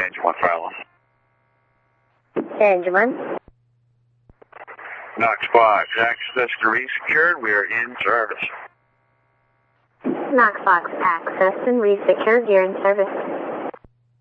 Engine 1 Fire Engine 1. Knox 5, access to resecured. We are in service. Knox 5, access and resecured. You're in service.